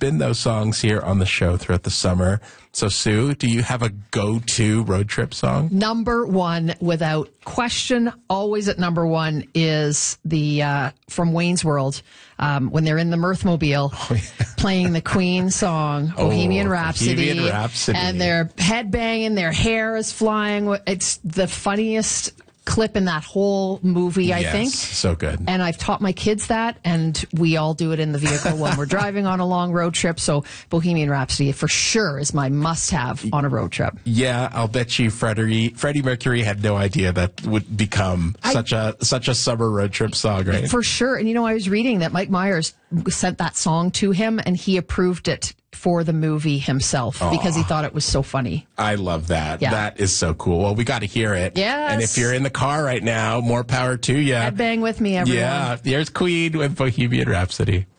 spin those songs here on the show throughout the summer. So, Sue, do you have a go-to road trip song? Number one, without question, always at number one is the from Wayne's World when they're in the Mirthmobile playing the Queen song, Bohemian Rhapsody. Bohemian Rhapsody. And they're headbanging, their hair is flying. It's the funniest clip in that whole movie, I think. So good. And I've taught my kids that, and we all do it in the vehicle when we're driving on a long road trip. So Bohemian Rhapsody for sure is my must-have on a road trip. Yeah, I'll bet you Freddie Mercury had no idea that would become such a summer road trip song, right? For sure. And I was reading that Mike Myers sent that song to him, and he approved it for the movie himself because he thought it was so funny. I love that. Yeah. That is so cool. Well, we got to hear it. Yes. And if you're in the car right now, more power to you. Headbang with me, everyone. Yeah, here's Queen with Bohemian Rhapsody.